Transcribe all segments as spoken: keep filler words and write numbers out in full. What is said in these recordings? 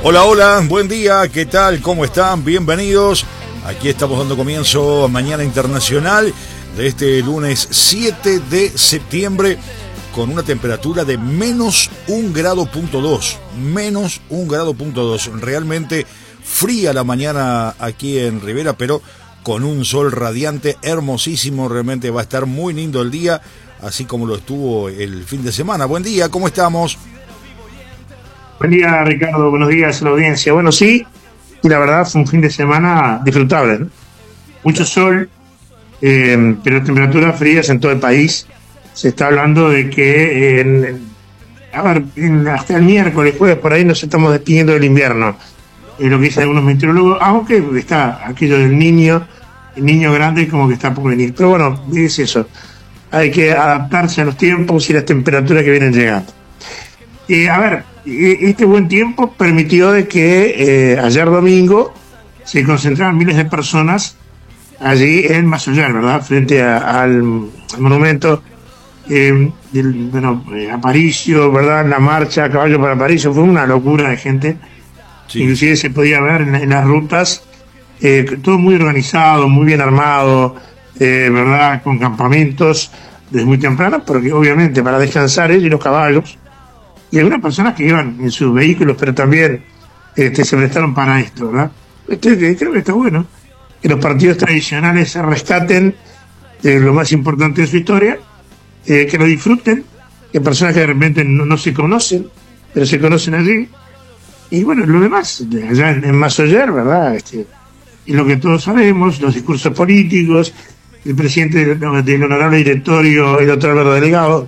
Hola, hola, buen día, ¿qué tal? ¿Cómo están? Bienvenidos. Aquí estamos dando comienzo a Mañana Internacional de este lunes siete de septiembre con una temperatura de menos un grado punto dos. Menos un grado punto dos. Realmente fría la mañana aquí en Rivera, pero con un sol radiante, hermosísimo. Realmente va a estar muy lindo el día, así como lo estuvo el fin de semana. Buen día, ¿cómo estamos? Buen día, Ricardo. Buenos días a la audiencia. Bueno, sí, y la verdad fue un fin de semana disfrutable, ¿no? Mucho sol, eh, pero temperaturas frías en todo el país. Se está hablando de que eh, en, a ver, en, hasta el miércoles, jueves, por ahí nos estamos despidiendo del invierno. Es lo que dicen algunos meteorólogos, aunque está aquello del niño, el niño grande como que está por venir. Pero bueno, es eso. Hay que adaptarse a los tiempos y las temperaturas que vienen llegando. Eh, a ver, este buen tiempo permitió de que eh, ayer domingo se concentraran miles de personas allí en Massaller, ¿verdad? Frente a, al, al monumento eh, del, bueno, eh, Aparicio, ¿verdad? La marcha a caballo para Aparicio, fue una locura de gente. Sí. Inclusive se podía ver en, en las rutas, eh, todo muy organizado, muy bien armado, eh, ¿verdad? Con campamentos desde muy temprano, porque obviamente para descansar ellos y los caballos. Y algunas personas que iban en sus vehículos, pero también este, se prestaron para esto, ¿verdad? Este, creo que está bueno que los partidos tradicionales se rescaten de lo más importante de su historia, eh, que lo disfruten, que personas que de repente no, no se conocen, pero se conocen allí. Y bueno, lo demás, allá en, en Massaller, ¿verdad? Este, y lo que todos sabemos, los discursos políticos, el presidente del, del honorable directorio, el doctor Alberto Delegado,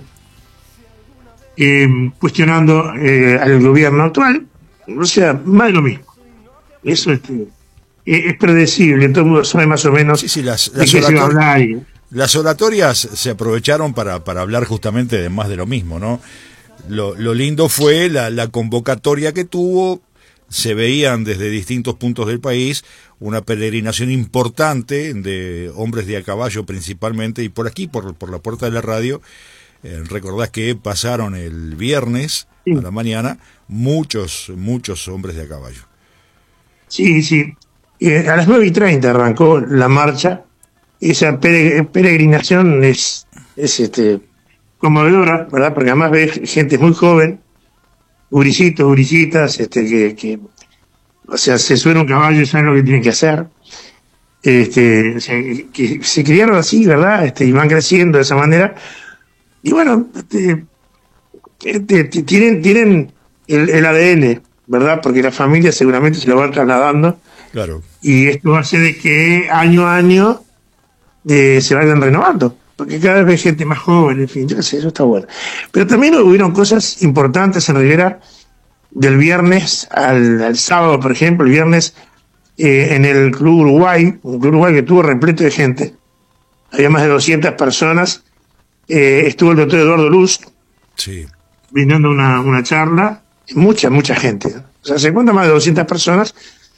Eh, cuestionando eh, al gobierno actual, o sea, más de lo mismo. Eso este, es, es predecible, todo el mundo sabe más o menos sí, sí, las, de las qué orator- se va a hablar. Y... Las oratorias se aprovecharon para, para hablar justamente de más de lo mismo, ¿no? Lo, lo lindo fue la, la convocatoria que tuvo, se veían desde distintos puntos del país una peregrinación importante de hombres de a caballo principalmente, y por aquí, por, por la puerta de la radio, Eh, recordás que pasaron el viernes sí. a la mañana muchos, muchos hombres de a caballo. Sí, sí. Eh, a las nueve y treinta arrancó la marcha. Esa pere- peregrinación es, es este, conmovedora, ¿verdad? Porque además ves gente muy joven, gurisitos, gurisitas, este, que, que, o sea, se suben un caballo y saben lo que tienen que hacer. Este, o sea, que se criaron así, ¿verdad? Este, y van creciendo de esa manera. Y bueno, este, este, tienen, tienen el, el A D N, ¿verdad? Porque la familia seguramente se lo van trasladando. Claro. Y esto hace de que año a año eh, se vayan renovando. Porque cada vez hay gente más joven, en fin, yo qué sé, eso está bueno. Pero también hubieron cosas importantes en Rivera del viernes al, al sábado, por ejemplo, el viernes eh, en el Club Uruguay, un Club Uruguay que estuvo repleto de gente. Había más de doscientas personas. Eh, estuvo el doctor Eduardo Luz sí. brindando una, una charla, mucha, mucha gente, o sea, se cuentan más de doscientas personas,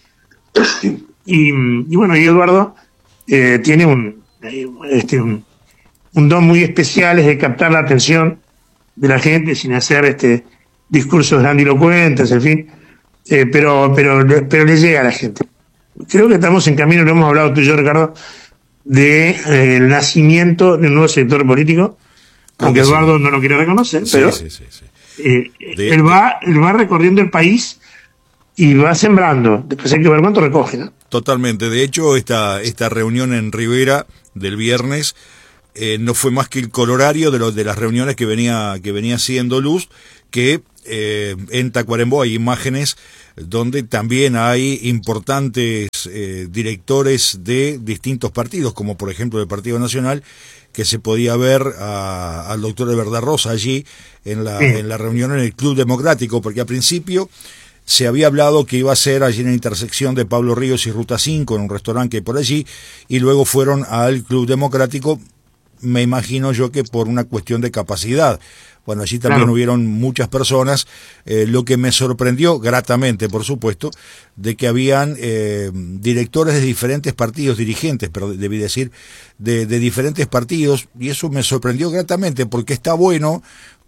y, y bueno, y Eduardo eh, tiene un, este, un, un don muy especial, es de captar la atención de la gente sin hacer este discursos grandilocuentes, en fin, eh, pero, pero, pero le llega a la gente. Creo que estamos en camino, lo hemos hablado tú y yo, Ricardo, de eh, el nacimiento de un nuevo sector político, aunque sí. Eduardo no lo quiere reconocer, sí, pero sí, sí, sí. Eh, de, él va él va recorriendo el país y va sembrando. Después hay que ver cuánto recoge, ¿no? Totalmente. De hecho, esta esta reunión en Rivera del viernes eh, no fue más que el colorario de los de las reuniones que venía que venía haciendo Luz, que eh, en Tacuarembó hay imágenes donde también hay importantes eh, directores de distintos partidos, como por ejemplo el Partido Nacional, que se podía ver a, al doctor de Verdad Rosa allí en la, sí. en la reunión en el Club Democrático, porque al principio se había hablado que iba a ser allí en la intersección de Pablo Ríos y Ruta cinco, en un restaurante que hay por allí, y luego fueron al Club Democrático, me imagino yo que por una cuestión de capacidad. Bueno, allí también claro. hubieron muchas personas, eh, lo que me sorprendió gratamente, por supuesto, de que habían eh, directores de diferentes partidos, dirigentes, pero debí decir, de, de diferentes partidos, y eso me sorprendió gratamente, porque está bueno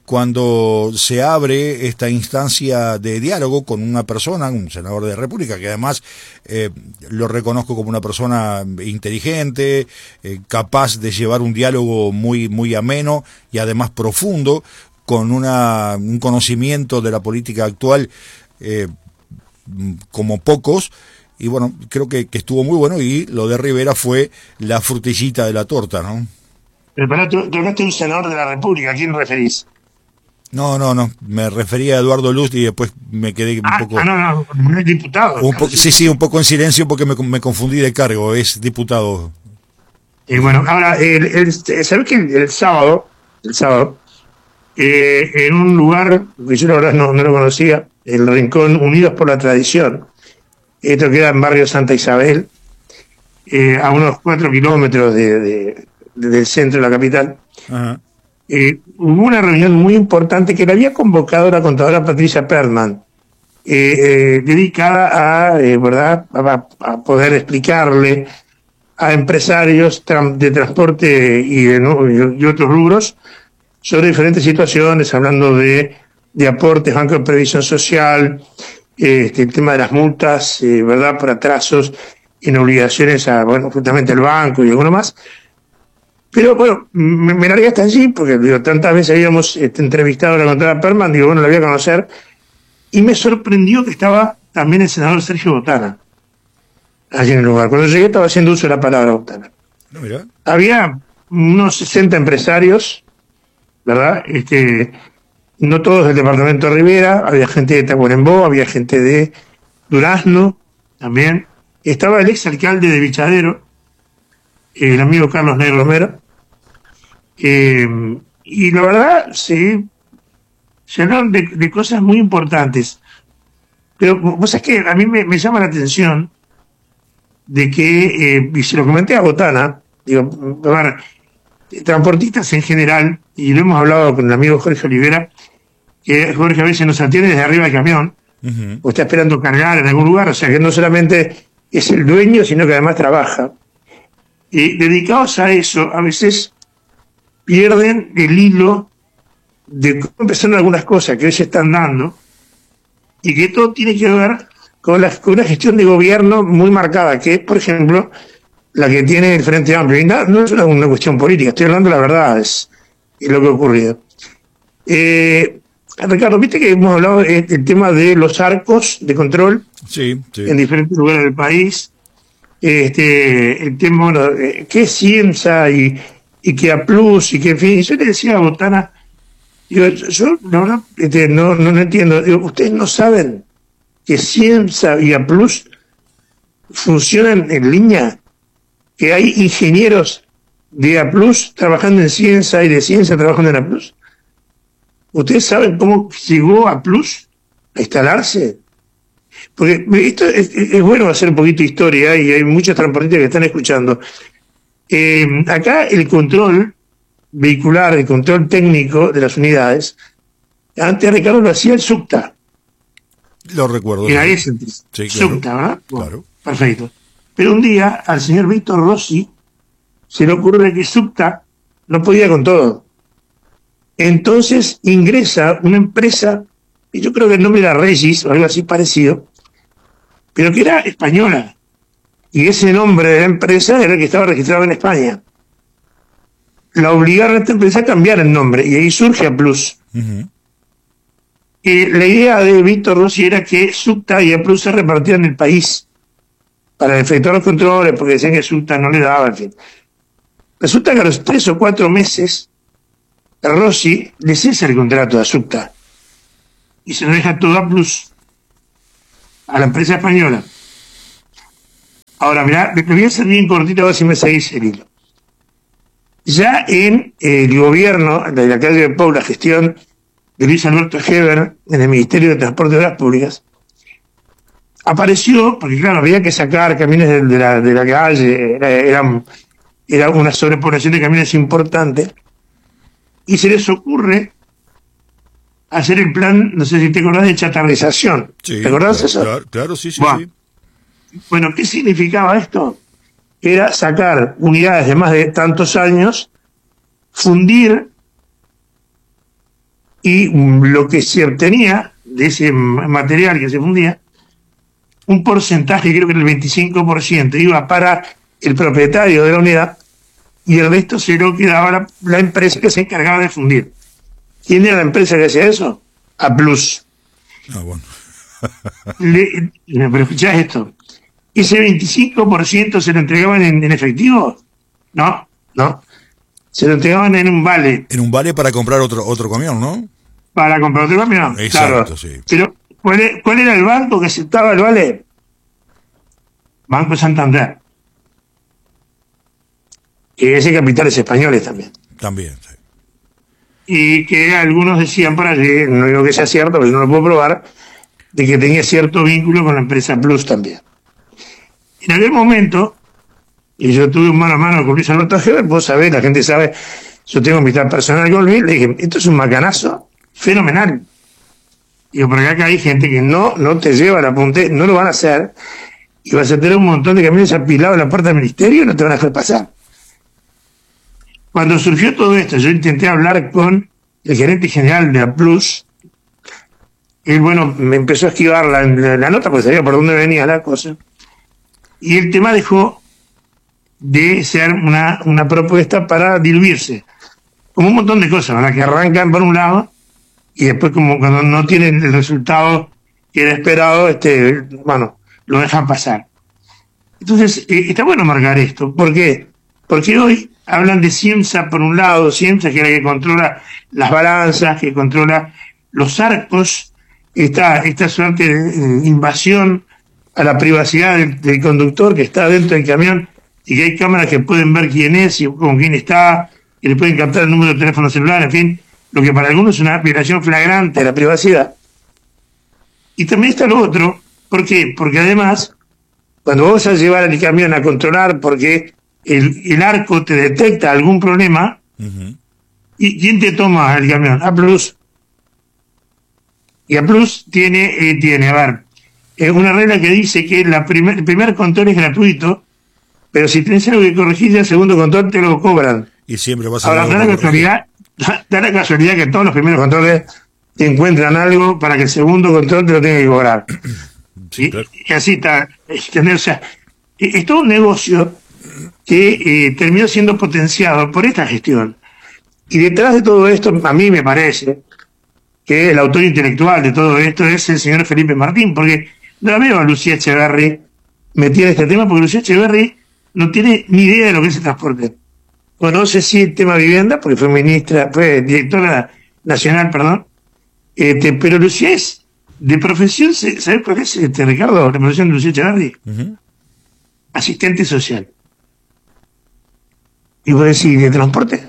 cuando se abre esta instancia de diálogo con una persona, un senador de la República, que además eh, lo reconozco como una persona inteligente, eh, capaz de llevar un diálogo muy, muy ameno y además profundo, con una, un conocimiento de la política actual eh, como pocos. Y bueno, creo que, que estuvo muy bueno, y lo de Rivera fue la frutillita de la torta, ¿no? Pero pará, tú, tú hablaste de un senador de la República, ¿a quién referís? No, no, no, me refería a Eduardo Luz y después me quedé un ah, poco... Ah, no, no, no es diputado. Un po sí, sí, un poco en silencio porque me, me confundí de cargo, es diputado. Y bueno, ahora, el, el, ¿sabés que el, el sábado, el sábado, eh, en un lugar que yo la verdad no, no lo conocía, el Rincón Unidos por la Tradición, esto queda en barrio Santa Isabel, eh, a unos cuatro kilómetros de, de, de, del centro de la capital. Ajá. Eh, hubo una reunión muy importante que la había convocado la contadora Patricia Perlman, eh, eh, dedicada a, eh, ¿verdad? A, a poder explicarle a empresarios de transporte y, de, ¿no? y otros rubros sobre diferentes situaciones, hablando de, de aportes, Banco de Previsión Social, Este, el tema de las multas, eh, ¿verdad?, por atrasos en obligaciones a, bueno, justamente el banco y alguno más. Pero bueno, me, me largué hasta allí porque, digo, tantas veces habíamos este, entrevistado a la contadora Perlman, digo, bueno, la voy a conocer, y me sorprendió que estaba también el senador Sergio Botana allí en el lugar. Cuando llegué estaba haciendo uso de la palabra Botana. No, mira. Había unos sesenta empresarios, ¿verdad?, este... no todos del departamento de Rivera, había gente de Tacuarembó, había gente de Durazno también. Estaba el exalcalde de Vichadero, el amigo Carlos Negro Romero. Eh, y la verdad, sí, se hablaron de, de cosas muy importantes. Pero vos sabés que a mí me, me llama la atención de que, eh, y se lo comenté a Botana, digo, a ver, transportistas en general, y lo hemos hablado con el amigo Jorge Olivera, que Jorge a veces nos atiende desde arriba del camión, uh-huh. o está esperando cargar en algún lugar, o sea que no solamente es el dueño, sino que además trabaja. Y dedicados a eso, a veces pierden el hilo de cómo empezaron algunas cosas que hoy se están dando, y que todo tiene que ver con, la, con una gestión de gobierno muy marcada, que es, por ejemplo, la que tiene el Frente Amplio. Y no, no es una, una cuestión política, estoy hablando de la verdad, es, es lo que ha ocurrido. Eh, Ricardo, viste que hemos hablado del tema de los arcos de control, sí, sí. en diferentes lugares del país. Este, el tema, bueno, qué es Ciensa y, y qué A Plus y qué, en fin. Yo le decía a Botana, digo, yo la verdad este, no, no, no entiendo. Digo, ustedes no saben que Ciensa y A Plus funcionan en línea, que hay ingenieros de A Plus trabajando en Ciensa y de Ciensa trabajando en A Plus. ¿Ustedes saben cómo llegó A Plus a instalarse? Porque esto es, es bueno hacer un poquito de historia, y hay muchos transportistas que están escuchando. Eh, acá el control vehicular, el control técnico de las unidades, antes, Ricardo, lo hacía el SUCTA. Lo recuerdo. Era ese, sí, claro, SUCTA, ¿verdad? Bueno, claro. Perfecto. Pero un día al señor Víctor Rossi se le ocurre que SUCTA no podía con todo. Entonces ingresa una empresa, y yo creo que el nombre era Regis o algo así parecido, pero que era española. Y ese nombre de la empresa era el que estaba registrado en España. La obligaron a esta empresa a cambiar el nombre, y ahí surge A Plus. Uh-huh. Y la idea de Víctor Rossi era que SUCTA y A Plus se repartieran en el país para efectuar los controles, porque decían que SUCTA no le daba, en fin. Resulta que a los tres o cuatro meses Rossi le cesa el contrato de SUCTA y se lo deja todo A Plus, a la empresa española. Ahora, mirá, me voy a hacer bien cortito a ver si me seguís el hilo. Ya en el gobierno de la calle de Pau, la gestión de Luis Alberto Heber en el Ministerio de Transporte de Obras Públicas, apareció, porque claro, había que sacar camiones de, de, la, de la calle, era, era, era una sobrepoblación de camiones importante, y se les ocurre hacer el plan, no sé si te acordás, de chatarrización. Sí, ¿Te acordás claro, eso? Claro, claro, sí, sí, bueno, sí. Bueno, ¿qué significaba esto? Era sacar unidades de más de tantos años, fundir y lo que se obtenía de ese material que se fundía, un porcentaje, creo que era el veinticinco por ciento, iba para el propietario de la unidad y el resto se lo quedaba la, la empresa que se encargaba de fundir. ¿Quién era la empresa que hacía eso? A Plus. Ah, bueno. Le, pero escuchá esto, ¿ese veinticinco por ciento se lo entregaban en, en efectivo? No, no. Se lo entregaban en un vale. En un vale para comprar otro otro camión, ¿no? Para comprar otro camión. Exacto, claro. Sí. Pero, ¿cuál, es, ¿cuál era el banco que aceptaba el vale? Banco Santander. Que ese capitales españoles también. También, sí. Y que algunos decían por allí, no digo que sea cierto, pero no lo puedo probar, de que tenía cierto vínculo con la empresa Plus también. En aquel momento, y yo tuve un mano a mano con Luis Alberto Heber, vos sabés, la gente sabe, yo tengo amistad personal con Luis, le dije, esto es un macanazo fenomenal. Digo, por acá hay gente que no, no te lleva la punte, no lo van a hacer, y vas a tener un montón de camiones apilados en la puerta del ministerio y no te van a dejar pasar. Cuando surgió todo esto, yo intenté hablar con el gerente general de A Plus. Él, bueno, me empezó a esquivar la, la, la nota porque sabía por dónde venía la cosa. Y el tema dejó de ser una, una propuesta para diluirse. Como un montón de cosas, ¿verdad? Que arrancan por un lado y después, como cuando no tienen el resultado que era esperado, este, bueno, lo dejan pasar. Entonces, eh, está bueno marcar esto. ¿Por qué? Porque hoy hablan de Ciemsa por un lado, Ciemsa que es la que controla las balanzas, que controla los arcos, esta, esta suerte de eh, invasión a la privacidad del, del conductor que está dentro del camión y que hay cámaras que pueden ver quién es y con quién está, y le pueden captar el número de teléfono celular, en fin, lo que para algunos es una violación flagrante de la privacidad. Y también está lo otro, ¿por qué? Porque además, cuando vos vas a llevar el camión a controlar porque el, el arco te detecta algún problema, uh-huh. ¿Y quién te toma el camión? A Plus. Y A Plus tiene, eh, tiene, a ver, eh, una regla que dice que la primer, el primer control es gratuito, pero si tenés algo que corregir, el segundo control te lo cobran. Y siempre vas a... Ahora, da la casualidad, da, da la casualidad que todos los primeros controles te encuentran algo para que el segundo control te lo tenga que cobrar. Sí, y, claro. y así está. O sea, es todo un negocio que eh, terminó siendo potenciado por esta gestión. Y detrás de todo esto, a mí me parece que el autor intelectual de todo esto es el señor Felipe Martín, porque no la veo a Lucía Echeverri metida en este tema, porque Lucía Echeverri no tiene ni idea de lo que es el transporte. Conoce sí el tema vivienda, porque fue ministra, fue directora nacional, perdón, este, pero Lucía es de profesión, ¿sabes cuál es, este, Ricardo, la profesión de Lucía Echeverri? Uh-huh. Asistente social. Y vos decís, ¿de transporte?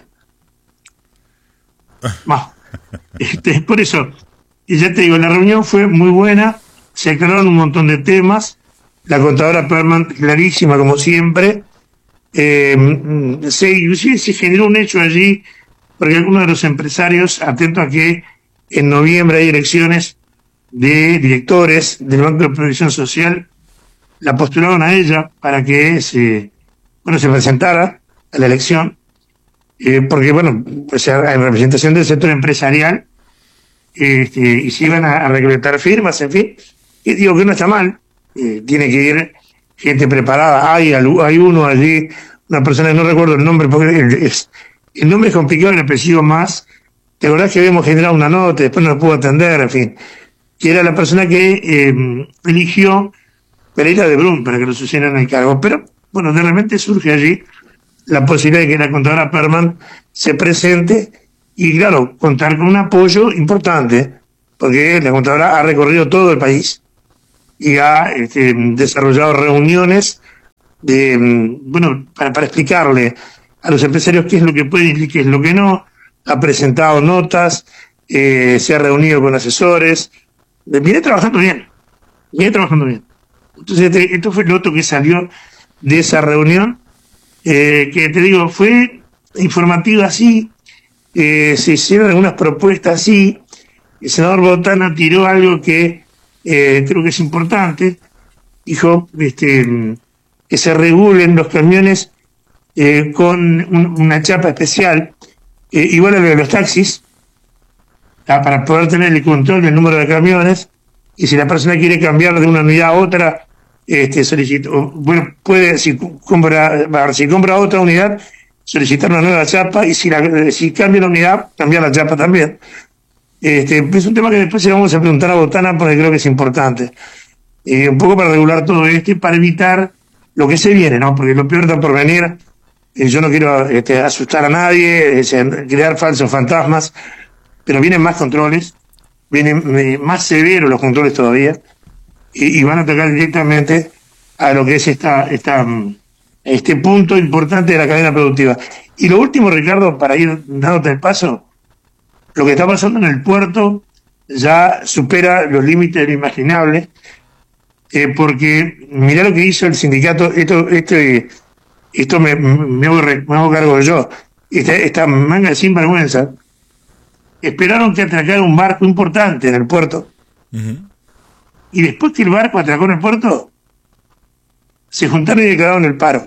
Bueno, este, por eso, y ya te digo, la reunión fue muy buena, se aclararon un montón de temas, la contadora Perman, clarísima como siempre, eh, se, inclusive se generó un hecho allí, porque algunos de los empresarios, atentos a que en noviembre hay elecciones de directores del Banco de Previsión Social, la postularon a ella para que se, bueno, se presentara a la elección. Eh, porque, bueno, pues en representación del sector empresarial, este, y se iban a, a recolectar firmas, en fin, y digo que no está mal, eh, tiene que ir gente preparada, hay, hay uno allí, una persona, no recuerdo el nombre, porque el, es, el nombre es complicado, el apellido más, te acordás que habíamos generado una nota, después no lo pudo atender, en fin, que era la persona que eh, eligió Pereira de Brun para que lo sucedieran en el cargo, pero, bueno, de repente surge allí la posibilidad de que la contadora Perman se presente y, claro, contar con un apoyo importante, porque la contadora ha recorrido todo el país y ha este, desarrollado reuniones de, bueno, para, para explicarle a los empresarios qué es lo que pueden y qué es lo que no, ha presentado notas, eh, se ha reunido con asesores, viene trabajando bien, viene trabajando bien. Entonces, este, esto fue lo otro que salió de esa reunión. Eh, que te digo, fue informativa así, eh, se hicieron algunas propuestas así, el senador Botana tiró algo que eh, creo que es importante, dijo este, que se regulen los camiones eh, con un, una chapa especial, eh, igual a lo de los taxis, para poder tener el control del número de camiones, y si la persona quiere cambiar de una unidad a otra, este, solicita, bueno, puede, si compra, si compra otra unidad, solicitar una nueva chapa, y si, la, si cambia la unidad, cambiar la chapa también. Este, es un tema que después le vamos a preguntar a Botana, porque creo que es importante. Eh, un poco para regular todo esto y para evitar lo que se viene, ¿no? Porque lo peor está por venir. Eh, yo no quiero este, asustar a nadie, eh, crear falsos fantasmas, pero vienen más controles, vienen eh, más severos los controles todavía, y, y van a tocar directamente a lo que es esta, esta, este punto importante de la cadena productiva. Y lo último, Ricardo, para ir dándote el paso, lo que está pasando en el puerto ya supera los límites de lo imaginable, eh, porque mirá lo que hizo el sindicato, esto, esto, esto me, me, hago, me hago cargo yo, esta, esta manga sin vergüenza, esperaron que atracara un barco importante en el puerto, uh-huh. y después que el barco atracó en el puerto, se juntaron y declararon el paro.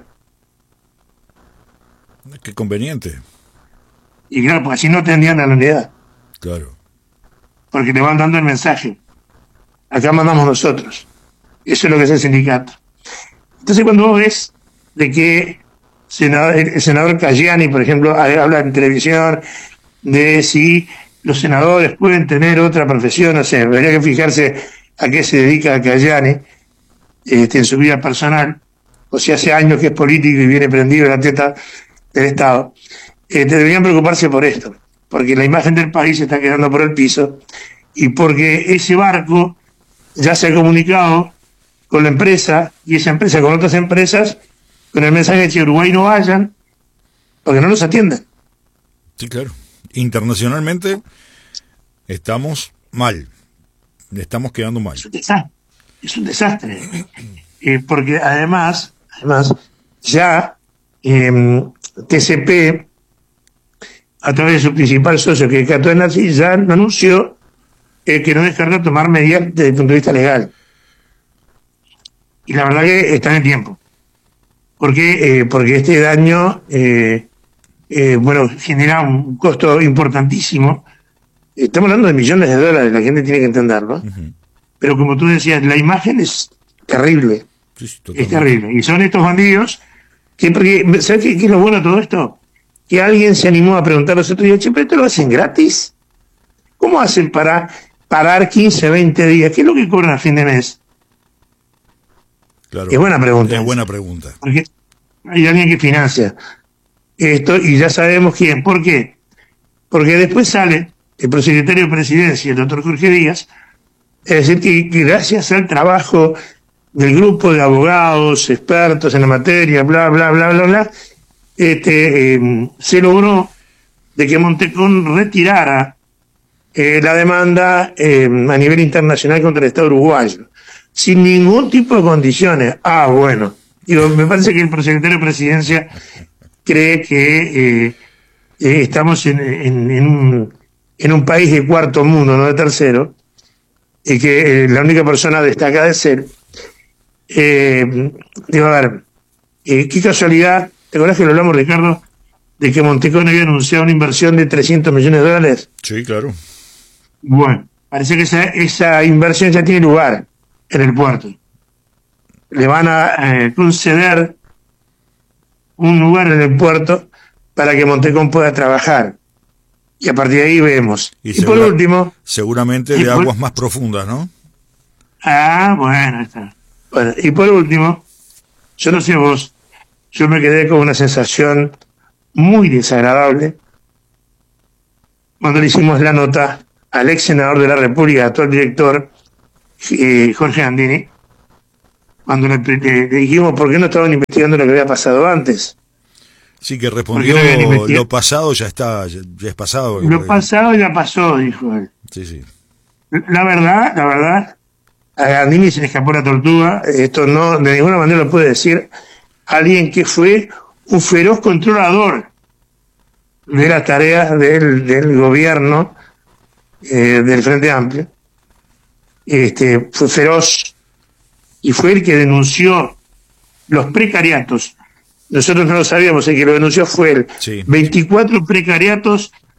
Qué conveniente. Y claro, pues así no atendían a la unidad. Claro. Porque le van dando el mensaje. Acá mandamos nosotros. Eso es lo que es el sindicato. Entonces, cuando vos ves de que senador, el senador Cayani, por ejemplo, habla en televisión de si los senadores pueden tener otra profesión, no sé, habría que fijarse a qué se dedica Cayani este, en su vida personal, o si hace años que es político y viene prendido en la teta del Estado. Eh, deberían preocuparse por esto, porque la imagen del país se está quedando por el piso, y porque ese barco ya se ha comunicado con la empresa, y esa empresa con otras empresas, con el mensaje de que Uruguay no vayan, porque no los atienden. Sí, claro. Internacionalmente estamos mal, estamos quedando mal. Es un desastre, es un desastre. eh, porque además, además ya eh, T C P, a través de su principal socio, que es Cato Enarsi, ya anunció eh, que no descarta tomar medidas desde el punto de vista legal. Y la verdad que está en el tiempo. Porque, eh, porque este daño, eh, eh, bueno, genera un costo importantísimo. Estamos hablando de millones de dólares, la gente tiene que entenderlo. Uh-huh. Pero como tú decías, la imagen es terrible. Sí, es terrible. Y son estos bandidos que, porque, ¿sabes qué, qué es lo bueno de todo esto? Que alguien se animó a preguntar los otros días, che, pero esto lo hacen gratis. ¿Cómo hacen para parar quince, veinte días? ¿Qué es lo que cobran a fin de mes? Claro, es buena pregunta. Es buena pregunta. Porque hay alguien que financia esto y ya sabemos quién. ¿Por qué? Porque después sale el prosecretario de Presidencia, el doctor Jorge Díaz, es decir, que, que gracias al trabajo del grupo de abogados, expertos en la materia, bla, bla, bla, bla, bla, este, eh, se logró de que Montecón retirara eh, la demanda eh, a nivel internacional contra el Estado uruguayo, sin ningún tipo de condiciones. Ah, bueno. Digo, me parece que el prosecretario de Presidencia cree que eh, eh, estamos en, en, en, un, en un país de cuarto mundo, no de tercero, y que eh, la única persona destacada es él. Eh, digo, a ver, eh, qué casualidad, ¿te acordás que lo hablamos, Ricardo, de que Montecón había anunciado una inversión de trescientos millones de dólares? Sí, claro. Bueno, parece que esa, esa inversión ya tiene lugar en el puerto. Le van a eh, conceder un lugar en el puerto para que Montecón pueda trabajar. Y a partir de ahí vemos. Y, y segura, por último... Seguramente de por, aguas más profundas, ¿no? Ah, bueno, está. Bueno, y por último, yo no sé vos, yo me quedé con una sensación muy desagradable cuando le hicimos la nota al ex senador de la República, actual director, eh, Jorge Andini, cuando le, le, le dijimos por qué no estaban investigando lo que había pasado antes. Sí, que respondió lo pasado ya está, ya, ya es pasado. Lo porque... pasado ya pasó, dijo él. Sí, sí. La verdad, la verdad, a Andini se le escapó la tortuga. Esto no, de ninguna manera lo puede decir alguien que fue un feroz controlador de las tareas del, del gobierno eh, del Frente Amplio. Este, fue feroz y fue el que denunció los precariatos. Nosotros no lo sabíamos, el que lo denunció fue él. Sí. veinticuatro precariatos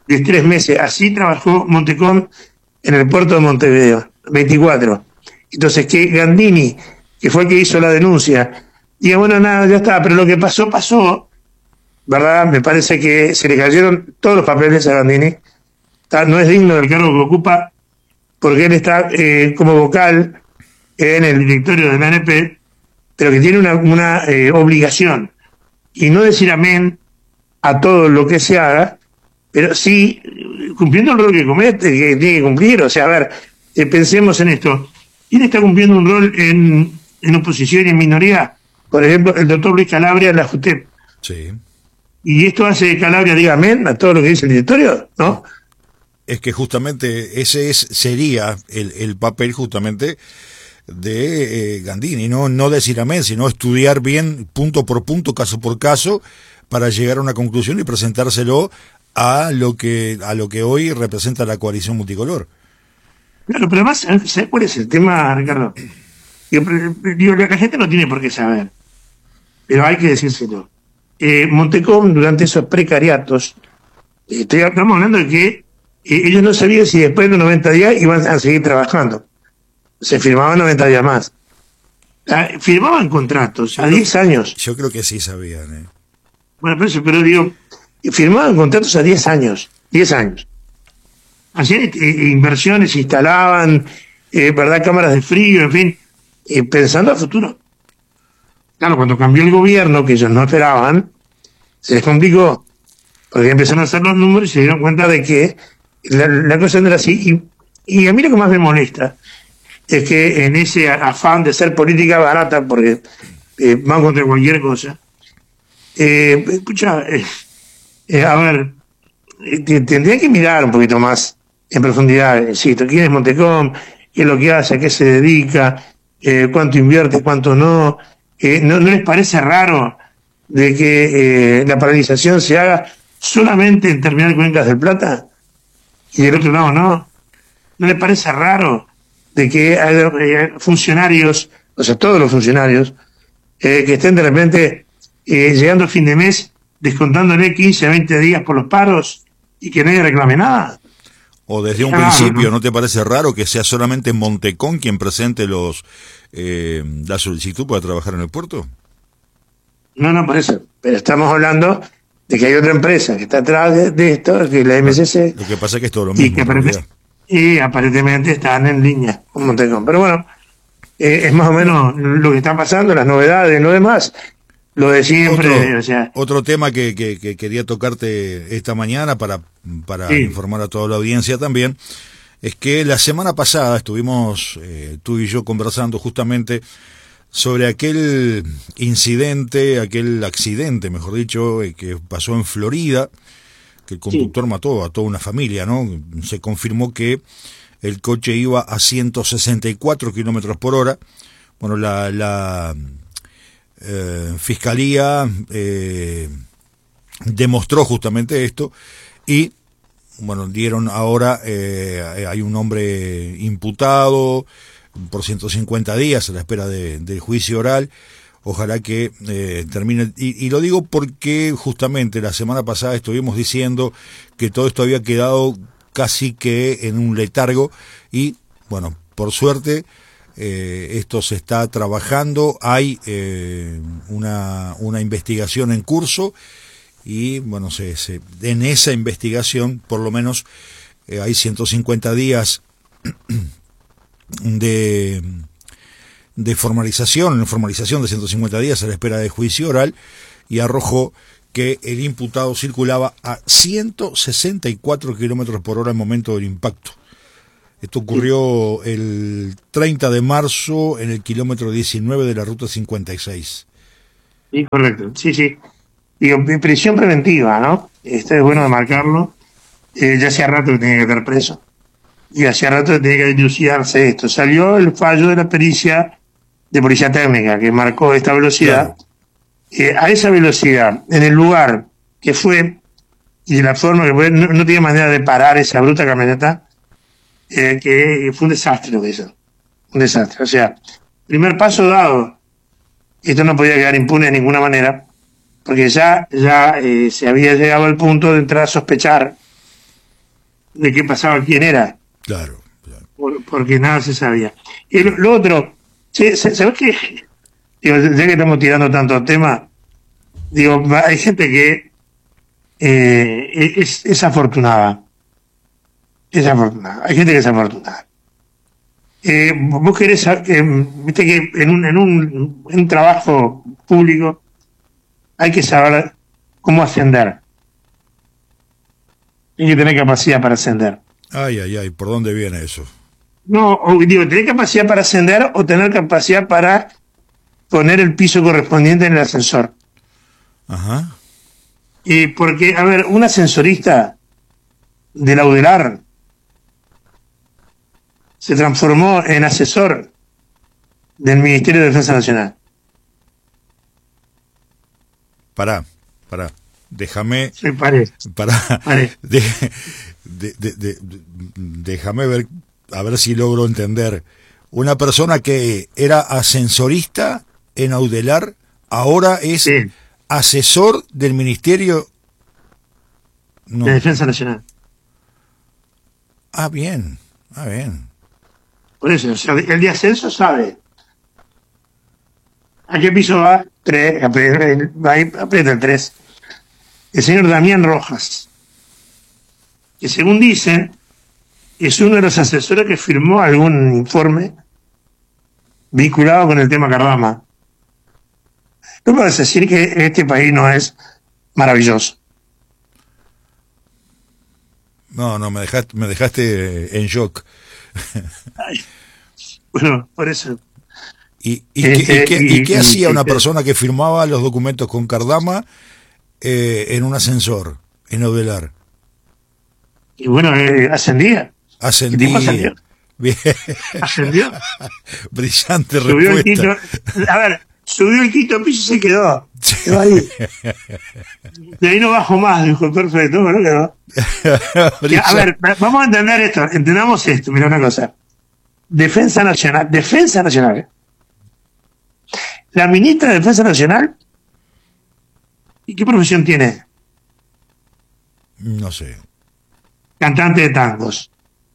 de tres meses. Así trabajó Montecón en el puerto de Montevideo, veinticuatro. Entonces, que Gandini, que fue el que hizo la denuncia, diga, bueno, nada, ya está, pero lo que pasó, pasó, ¿verdad? Me parece que se le cayeron todos los papeles a Gandini. Está, no es digno del cargo que ocupa, porque él está eh, como vocal en el directorio de la A N P, pero que tiene una, una eh, obligación, y no decir amén a todo lo que se haga, pero sí cumpliendo el rol que comete, que tiene que cumplir. O sea, a ver, eh, pensemos en esto. ¿Quién está cumpliendo un rol en, en oposición y en minoría? Por ejemplo, el doctor Luis Calabria en la JUTEP. Sí. ¿Y esto hace que Calabria diga amén a todo lo que dice el directorio? ¿No? Es que justamente ese es sería el, el papel justamente de eh, Gandini, no no decir amén, sino estudiar bien punto por punto, caso por caso, para llegar a una conclusión y presentárselo a lo que a lo que hoy representa la coalición multicolor. Claro, pero además, ¿sabes cuál es el tema, Ricardo? Digo, digo, la gente no tiene por qué saber, pero hay que decírselo. Eh, Montecón, durante esos precariatos, eh, estoy, estamos hablando de que eh, ellos no sabían si después de noventa días iban a seguir trabajando. Se firmaban noventa días más. Ah, firmaban contratos a diez años. Yo creo que sí sabían. ¿eh? Bueno, pero, pero digo, firmaban contratos a diez años. diez años. Hacían eh, inversiones, instalaban, eh, ¿verdad? Cámaras de frío, en fin, eh, pensando a futuro. Claro, cuando cambió el gobierno, que ellos no esperaban, se les complicó, porque empezaron a hacer los números y se dieron cuenta de que la, la cosa no era así. Y, y a mí lo que más me molesta es que en ese afán de ser política barata, porque eh, van contra cualquier cosa, eh, escucha, eh, eh, a ver, eh, tendría que mirar un poquito más en profundidad, insisto, quién es Montecón, qué es lo que hace, a qué se dedica, eh, cuánto invierte, cuánto no. Eh, ¿no, ¿No les parece raro de que eh, la paralización se haga solamente en Terminal Cuencas del Plata y del otro lado no? ¿No les parece raro de que haya eh, funcionarios, o sea, todos los funcionarios, eh, que estén de repente eh, llegando a fin de mes descontándole quince a veinte días por los paros y que nadie reclame nada? O desde un claro, principio, ¿no? ¿no te parece raro que sea solamente Montecón quien presente los eh, la solicitud para trabajar en el puerto? No, no, por eso. Pero estamos hablando de que hay otra empresa que está atrás de, de esto, que es la M C C. Lo que pasa es que es todo lo mismo. Y, que aparentemente, y aparentemente están en línea con Montecón. Pero bueno, eh, es más o menos lo que está pasando, las novedades, lo demás. Lo de siempre, otro, o sea... Otro tema que, que, que quería tocarte esta mañana para, para sí. informar a toda la audiencia también, es que la semana pasada estuvimos eh, tú y yo conversando justamente sobre aquel incidente, aquel accidente, mejor dicho, eh, que pasó en Florida, que el conductor sí. mató a toda una familia, ¿no? Se confirmó que el coche iba a ciento sesenta y cuatro kilómetros por hora. Bueno, la... la Eh, Fiscalía eh, demostró justamente esto y bueno, dieron ahora eh, hay un hombre imputado por ciento cincuenta días a la espera de, del juicio oral. Ojalá que eh, termine, y, y lo digo porque justamente la semana pasada estuvimos diciendo que todo esto había quedado casi que en un letargo y bueno, por suerte Eh, esto se está trabajando, hay eh, una, una investigación en curso y bueno, se, se, en esa investigación por lo menos eh, hay ciento cincuenta días de, de formalización, formalización de ciento cincuenta días a la espera de juicio oral y arrojó que el imputado circulaba a ciento sesenta y cuatro kilómetros por hora al momento del impacto. Esto ocurrió el treinta de marzo en el kilómetro diecinueve de la ruta cincuenta y seis. Sí, correcto. Sí, sí. Digo, prisión preventiva, ¿no? Esto es bueno de marcarlo. Eh, ya hacía rato que tenía que estar preso. Y hacía rato que tenía que dilucidarse esto. Salió el fallo de la pericia de policía técnica que marcó esta velocidad. Claro. Eh, a esa velocidad, en el lugar que fue y de la forma que fue, no, no tenía manera de parar esa bruta camioneta. Eh, que fue un desastre lo que hizo, un desastre, o sea, primer paso dado, esto no podía quedar impune de ninguna manera, porque ya, ya eh, se había llegado al punto de entrar a sospechar de qué pasaba, quién era. Claro, claro. Por, porque nada se sabía. Y lo, lo otro, ¿sabes qué? Digo, ya que estamos tirando tanto tema, digo, hay gente que eh, es, es afortunada. Es afortunada. Hay gente que es afortunada. Eh, vos querés saber, eh, viste que en un, en, un, en un trabajo público hay que saber cómo ascender. Hay que tener capacidad para ascender. Ay, ay, ay, ¿por dónde viene eso? No, o, digo, tener capacidad para ascender o tener capacidad para poner el piso correspondiente en el ascensor. Ajá. Y porque, a ver, un ascensorista de la UDELAR se transformó en asesor del Ministerio de Defensa Nacional. Pará, pará. Déjame. Sí, paré. Pará. Paré. De, de, de, de, déjame ver, a ver si logro entender. Una persona que era ascensorista en Audelar, ahora es Sí. asesor del Ministerio no. de Defensa Nacional. Ah, bien. Ah, bien. Por eso, o sea, el de ascenso sabe. ¿A qué piso va? Tres, ahí aprieta el tres. El señor Damián Rojas, que según dicen, es uno de los asesores que firmó algún informe vinculado con el tema Cardama. No puedes decir que este país no es maravilloso. No, no, me dejaste, me dejaste en shock. Ay, bueno, por eso. ¿Y, y, este, qué, y, qué, y, y qué y, hacía y, una y, persona que firmaba los documentos con Cardama eh, en un ascensor, en Audelar? Y bueno, eh, ascendía. Ascendía. ¿Qué tipo ascendió? Bien. Ascendió. Brillante Subió el respuesta. quinto, a ver, subió el quinto piso y se quedó. Quedó ahí. De ahí no bajo más, dijo, perfecto, bueno, quedó. A ver, vamos a entender esto, entendamos esto, mira una cosa. Defensa Nacional, Defensa Nacional. ¿eh? La ministra de Defensa Nacional, ¿y qué profesión tiene? No sé. Cantante de tangos.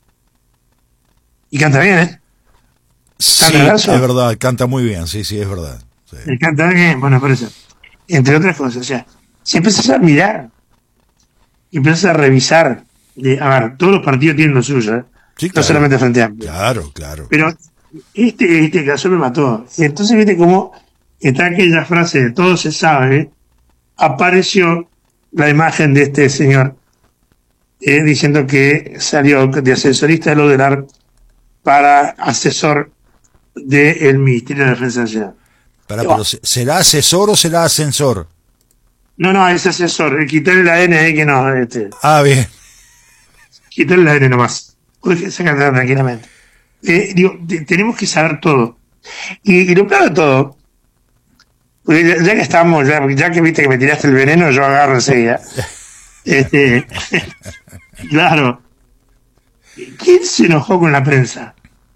Y canta bien, ¿eh? Sí, ¿Canta es verdad, canta muy bien, sí, sí, es verdad. Sí. El canta bien, bueno, por eso. Entre otras cosas, o sea, si empiezas a mirar, y empiezas a revisar, de, a ver, todos los partidos tienen lo suyo, ¿eh? Sí, No claro. solamente Frente Amplio. Claro, claro. Pero este, este caso me mató. Entonces, viste cómo está aquella frase de todo se sabe, apareció la imagen de este señor eh, diciendo que salió de asesorista de Audelar para asesor del Ministerio de Defensa Nacional. Para, pero, ¿será asesor o será ascensor? No, no, es asesor. Quitarle la N ahí que no. Este, Ah, bien. quitarle la N nomás. Puedes sacarla tranquilamente. Eh, digo, te, tenemos que saber todo. Y, y lo peor de todo, porque ya, ya que estamos, ya, ya que viste que me tiraste el veneno, yo agarro enseguida. Este, claro. ¿Quién se enojó con la prensa?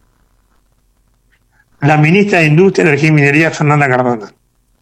La ministra de Industria, Energía y Minería, Fernanda Cardona.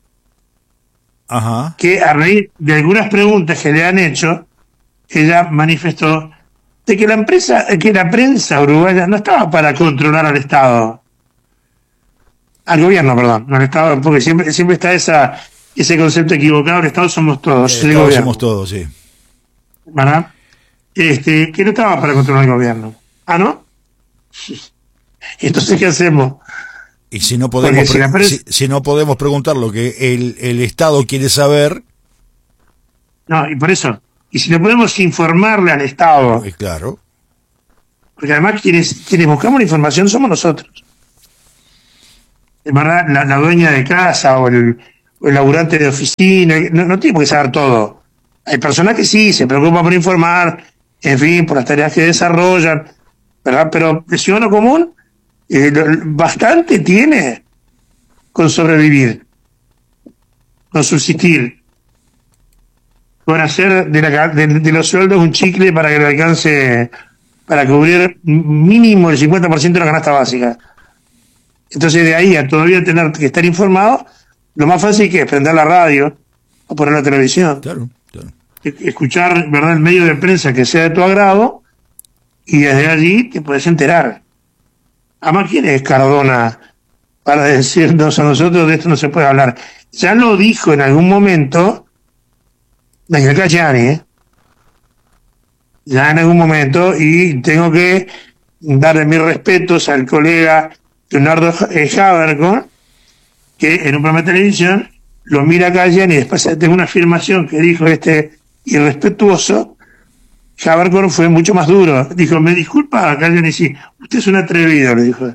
Ajá. Que a raíz de algunas preguntas que le han hecho, ella manifestó de que la empresa, que la prensa uruguaya no estaba para controlar al Estado, al gobierno, perdón, no al Estado, porque siempre, siempre está esa, ese concepto equivocado, el Estado somos todos, El el Estado gobierno, somos todos, sí. ¿verdad? Este, que no estaba para controlar al gobierno. ¿Ah, no? Entonces, ¿qué hacemos? Y si no podemos, si, prensa... si, si no podemos preguntar lo que el, el Estado quiere saber. No, y por eso, y si no podemos informarle al Estado. Pues claro. Porque además quienes, quienes buscamos la información somos nosotros. De verdad, la, la dueña de casa o el, o el laburante de oficina, no, no tiene por qué saber todo. Hay personas que sí, se preocupan por informar, en fin, por las tareas que desarrollan, ¿verdad? Pero el ciudadano común eh, bastante tiene con sobrevivir, con subsistir, con hacer de, la, de, de los sueldos un chicle para que le alcance, para cubrir mínimo el cincuenta por ciento de la canasta básica. Entonces, de ahí a todavía tener que estar informado, lo más fácil que es prender la radio o poner la televisión. Claro, claro. Escuchar, ¿verdad?, el medio de prensa que sea de tu agrado y desde allí te puedes enterar. Además, ¿quién es Cardona para decirnos a nosotros de esto no se puede hablar? Ya lo dijo en algún momento Daniel Cayani, ¿eh? Ya en algún momento, y tengo que darle mis respetos al colega Leonardo Habercorn, que en un programa de televisión lo mira a Cayani y después tengo una afirmación que dijo este irrespetuoso. Habercorn fue mucho más duro. Dijo, me disculpa, Cayani, sí, usted es un atrevido, le dijo.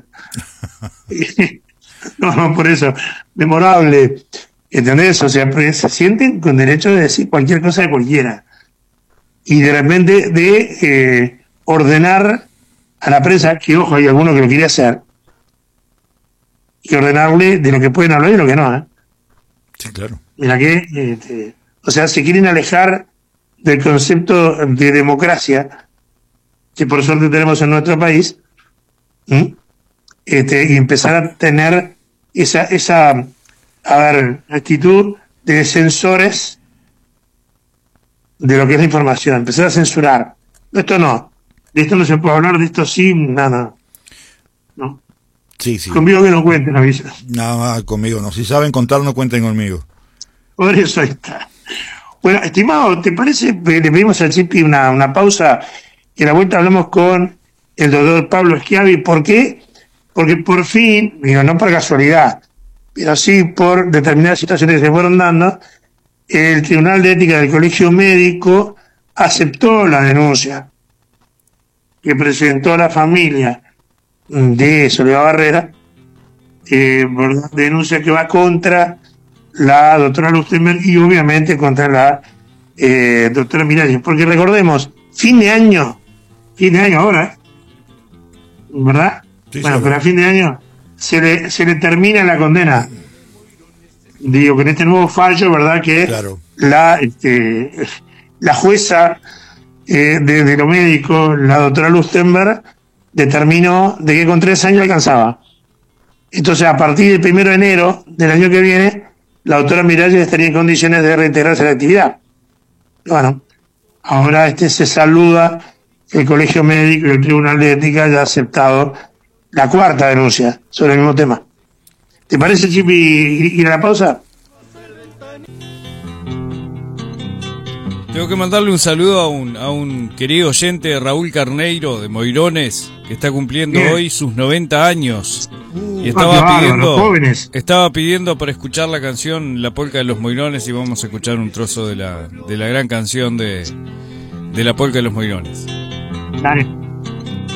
No, no, por eso, memorable. ¿Entendés? O sea, se sienten con derecho de decir cualquier cosa de cualquiera. Y de repente de eh, ordenar a la prensa, que ojo, hay alguno que lo quiere hacer, y ordenarle de lo que pueden hablar y de lo que no. ¿eh? Sí, claro. Mira que, este, o sea, se quieren alejar del concepto de democracia que por suerte tenemos en nuestro país, ¿sí? este, y empezar a tener esa, esa a ver, actitud de censores de lo que es la información, empezar a censurar. Esto no, de esto no se puede hablar, de esto sí, nada. No. Sí, sí. Conmigo que no cuenten, avisa. Nada, conmigo no. Si saben contar, no cuenten conmigo. Por eso está. Bueno, estimado, ¿te parece? Le pedimos al Chipi una, una pausa y a la vuelta hablamos con el doctor Pablo Schiavi. ¿Por qué? Porque por fin, digo, no por casualidad, pero sí por determinadas situaciones que se fueron dando, el Tribunal de Ética del Colegio Médico aceptó la denuncia que presentó la familia de Soledad Barrera, eh, denuncia que va contra la doctora Lustenberg y obviamente contra la eh, doctora Miralles, porque recordemos, fin de año, fin de año ahora, ¿verdad? Sí, bueno, sí, pero a fin de año se le, se le termina la condena. Digo, con este nuevo fallo, ¿verdad? Que claro. la este, la jueza eh, de, de lo médico, la doctora Lustenberg, determinó de que con tres años alcanzaba. Entonces, a partir del primero de enero del año que viene, la doctora Miralles estaría en condiciones de reintegrarse a la actividad. Bueno, ahora este se saluda que el Colegio Médico y el Tribunal de Ética haya aceptado la cuarta denuncia sobre el mismo tema. ¿Te parece, Chipi, ir a la pausa? Tengo que mandarle un saludo a un, a un querido oyente, Raúl Carneiro, de Moirones, que está cumpliendo Bien. hoy sus noventa años. Uh, y estaba ah, pidiendo jóvenes. estaba pidiendo para escuchar la canción La Polca de los Moirones, y vamos a escuchar un trozo de la, de la gran canción de, de La Polca de los Moirones. Dale.